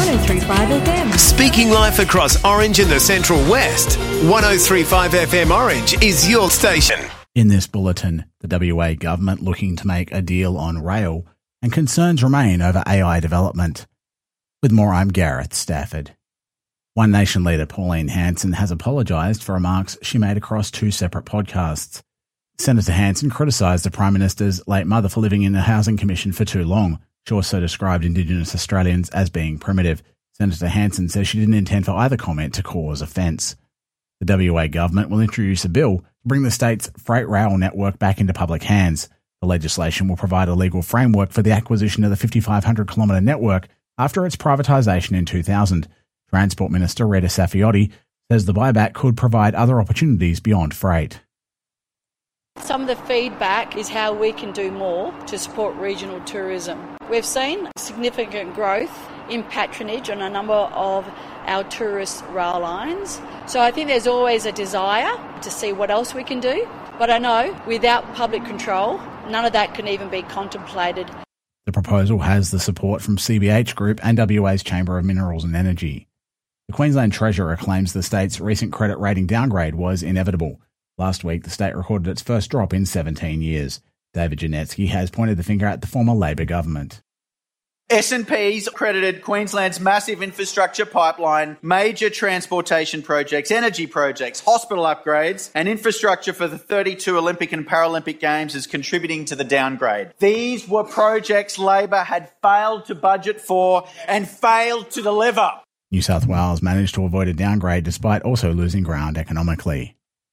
1035 FM. Speaking life across Orange and the Central West, 1035 FM Orange is your station. In this bulletin, the WA government looking to make a deal on rail, and concerns remain over AI development. With more, I'm Gareth Stafford. One Nation leader Pauline Hanson has apologised for remarks she made across two separate podcasts. Senator Hanson criticised the Prime Minister's late mother for living in the Housing Commission for too long. She also described Indigenous Australians as being primitive. Senator Hanson says she didn't intend for either comment to cause offence. The WA government will introduce a bill to bring the state's freight rail network back into public hands. The legislation will provide a legal framework for the acquisition of the 5,500-kilometre network after its privatisation in 2000. Transport Minister Rita Saffioti says the buyback could provide other opportunities beyond freight. Some of the feedback is how we can do more to support regional tourism. We've seen significant growth in patronage on a number of our tourist rail lines. So I think there's always a desire to see what else we can do. But I know without public control, none of that can even be contemplated. The proposal has the support from CBH Group and WA's Chamber of Minerals and Energy. The Queensland Treasurer claims the state's recent credit rating downgrade was inevitable. Last week, the state recorded its first drop in 17 years. David Janetsky has pointed the finger at the former Labor government. S&P's credited Queensland's massive infrastructure pipeline, major transportation projects, energy projects, hospital upgrades and infrastructure for the 32 Olympic and Paralympic Games as contributing to the downgrade. These were projects Labor had failed to budget for and failed to deliver. New South Wales managed to avoid a downgrade despite also losing ground economically.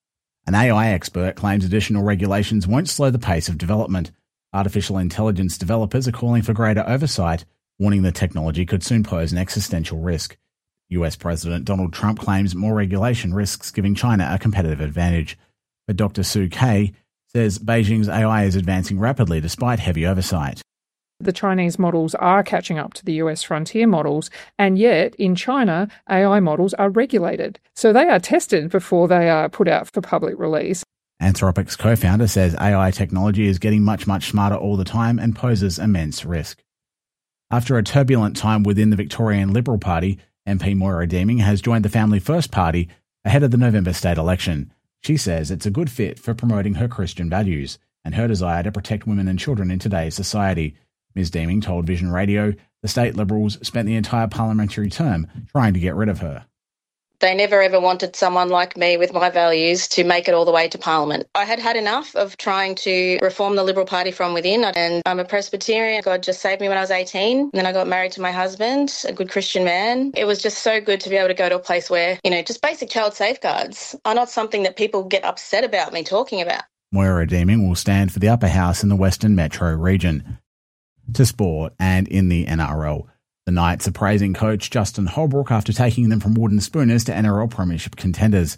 An AI expert claims additional regulations won't slow the pace of development. Artificial intelligence developers are calling for greater oversight, warning the technology could soon pose an existential risk. US President Donald Trump claims more regulation risks giving China a competitive advantage. But Dr. Sue Kay says Beijing's AI is advancing rapidly despite heavy oversight. The Chinese models are catching up to the US frontier models, and yet in China, AI models are regulated. So they are tested before they are put out for public release. Anthropic's co-founder says AI technology is getting much smarter all the time and poses immense risk. After a turbulent time within the Victorian Liberal Party, MP Moira Deeming has joined the Family First Party ahead of the November state election. She says it's a good fit for promoting her Christian values and her desire to protect women and children in today's society. Ms Deeming told Vision Radio the state Liberals spent the entire parliamentary term trying to get rid of her. They never ever wanted someone like me with my values to make it all the way to Parliament. I had had enough of trying to reform the Liberal Party from within, and I'm a Presbyterian. God just saved me when I was 18. And then I got married to my husband, a good Christian man. It was just so good to be able to go to a place where, just basic child safeguards are not something that people get upset about me talking about. Moira Deeming will stand for the upper house in the Western Metro region. To sport, and in the NRL. The Knights are praising coach Justin Holbrook after taking them from wooden spooners to NRL Premiership contenders.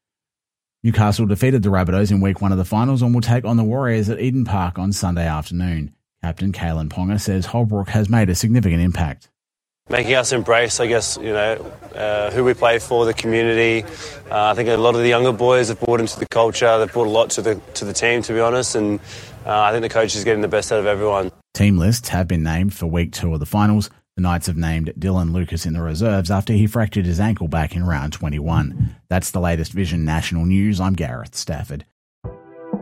Newcastle defeated the Rabbitohs in week 1 of the finals and will take on the Warriors at Eden Park on Sunday afternoon. Captain Kalen Ponga says Holbrook has made a significant impact. Making us embrace, who we play for, the community. I think a lot of the younger boys have brought into the culture. They've brought a lot to the team, to be honest, and I think the coach is getting the best out of everyone. Team lists have been named for week 2 of the finals. The Knights have named Dylan Lucas in the reserves after he fractured his ankle back in round 21. That's the latest Vision National News. I'm Gareth Stafford.